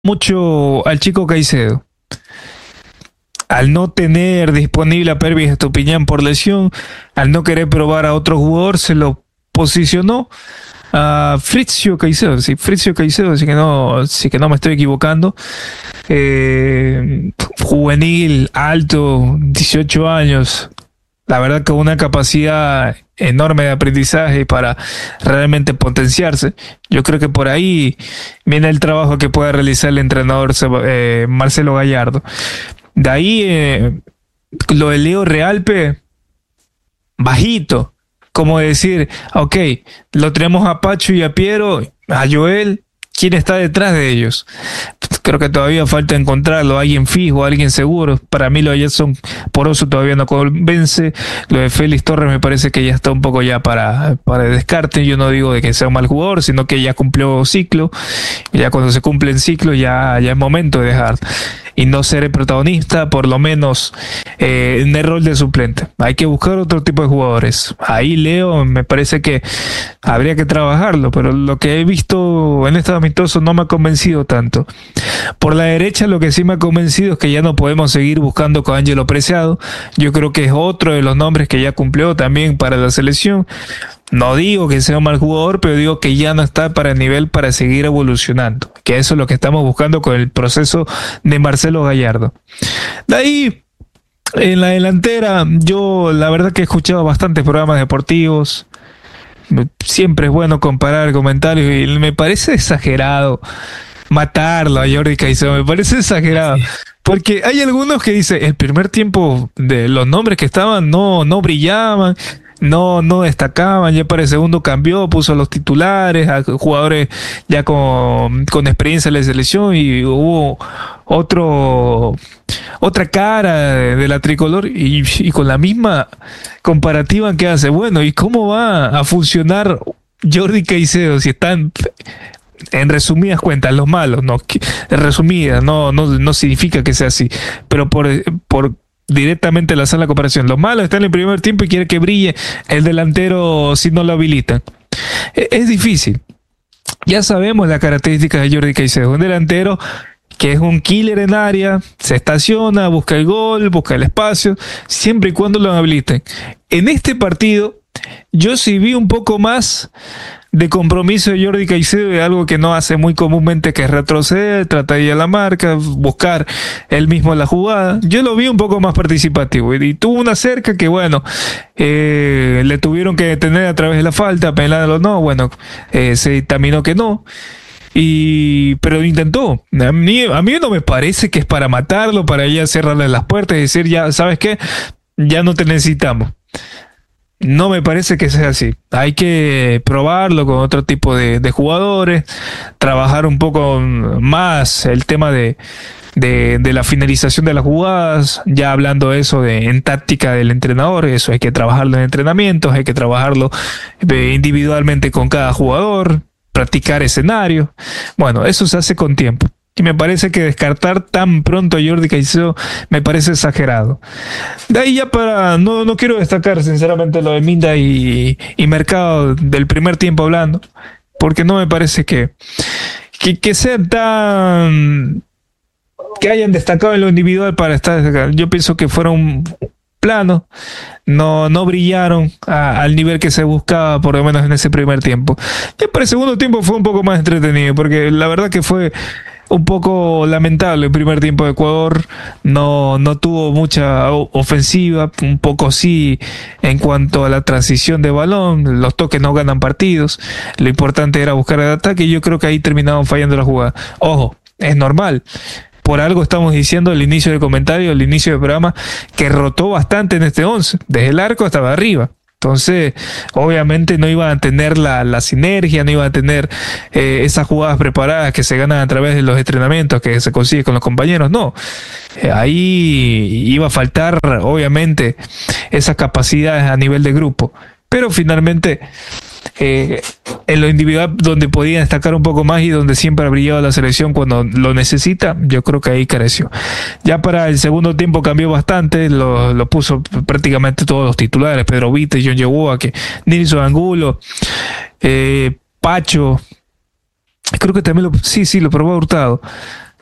mucho al chico Caicedo. Al no tener disponible a Pervis Estupiñán por lesión, al no querer probar a otro jugador, se lo posicionó a Fritzio Caicedo, sí, Fritzio Caicedo, así que no me estoy equivocando. Juvenil, alto, 18 años. La verdad que una capacidad enorme de aprendizaje para realmente potenciarse. Yo creo que por ahí viene el trabajo que puede realizar el entrenador Marcelo Gallardo. De ahí lo de Leo Realpe, bajito, como decir, ok, lo tenemos a Pacho y a Piero, a Joel, ¿quién está detrás de ellos? Creo que todavía falta encontrarlo, alguien fijo, alguien seguro. Para mí lo de Jetson Poroso todavía no convence. Lo de Félix Torres me parece que ya está un poco ya para descarte. Yo no digo de que sea un mal jugador, sino que ya cumplió ciclo. Y ya cuando se cumplen ciclos ya es momento de dejar y no ser el protagonista, por lo menos en el rol de suplente. Hay que buscar otro tipo de jugadores. Ahí Leo me parece que habría que trabajarlo, pero lo que he visto en este amistoso no me ha convencido tanto. Por la derecha lo que sí me ha convencido es que ya no podemos seguir buscando con Ángelo Preciado. Yo creo que es otro de los nombres que ya cumplió también para la selección. No digo que sea un mal jugador, pero digo que ya no está para el nivel para seguir evolucionando. Que eso es lo que estamos buscando con el proceso de Marcelo Gallardo. De ahí, en la delantera, yo la verdad que he escuchado bastantes programas deportivos. Siempre es bueno comparar comentarios y me parece exagerado matarlo a Jordi Caicedo. Me parece exagerado. Porque hay algunos que dicen, el primer tiempo de los nombres que estaban no brillaban. No destacaban, ya para el segundo cambió, puso a los titulares, a jugadores ya con experiencia en la selección y hubo otra cara de la tricolor y con la misma comparativa que hace. Bueno, ¿y cómo va a funcionar Jordi Caicedo si están en resumidas cuentas los malos? No, resumidas, no significa que sea así, pero por directamente la sala de comparación. Los malos están en el primer tiempo y quiere que brille el delantero si no lo habilitan. Es difícil. Ya sabemos las características de Jordi Caicedo. Un delantero que es un killer en área, se estaciona, busca el gol, busca el espacio, siempre y cuando lo habiliten. En este partido, yo sí vi un poco más de compromiso de Jordi Caicedo, de algo que no hace muy comúnmente, que es retroceder, tratar de ir a la marca, buscar él mismo la jugada. Yo lo vi un poco más participativo y tuvo una cerca que bueno, le tuvieron que detener a través de la falta, penal o no, bueno, se dictaminó que no. Pero lo intentó. A mí no me parece que es para matarlo, para ya cerrarle las puertas y decir, ya, ¿sabes qué? Ya no te necesitamos. No me parece que sea así. Hay que probarlo con otro tipo de jugadores, trabajar un poco más el tema de la finalización de las jugadas, ya hablando de eso en táctica del entrenador. Eso hay que trabajarlo en entrenamientos, hay que trabajarlo individualmente con cada jugador, practicar escenarios. Bueno, eso se hace con tiempo. Y me parece que descartar tan pronto a Jordi Caicedo me parece exagerado. De ahí ya no quiero destacar sinceramente lo de Minda y Mercado del primer tiempo hablando, porque no me parece que sean tan, que hayan destacado en lo individual para estar destacado. Yo pienso que fueron plano, no brillaron al nivel que se buscaba, por lo menos en ese primer tiempo. Ya para el segundo tiempo fue un poco más entretenido, porque la verdad que fue un poco lamentable el primer tiempo de Ecuador. No tuvo mucha ofensiva, un poco sí en cuanto a la transición de balón, los toques no ganan partidos, lo importante era buscar el ataque y yo creo que ahí terminaban fallando la jugada. Ojo, es normal. Por algo estamos diciendo al inicio del comentario, al inicio del programa, que rotó bastante en este 11, desde el arco hasta arriba. Entonces, obviamente no iban a tener la sinergia, no iban a tener esas jugadas preparadas que se ganan a través de los entrenamientos que se consigue con los compañeros. No, ahí iba a faltar, obviamente, esas capacidades a nivel de grupo. Pero finalmente, en lo individual, donde podía destacar un poco más y donde siempre ha brillado la selección cuando lo necesita, yo creo que ahí careció. Ya para el segundo tiempo cambió bastante, lo puso prácticamente todos los titulares: Pedro Vite, John Yeboah, que Nilson Angulo, Pacho, creo que también lo probó Hurtado.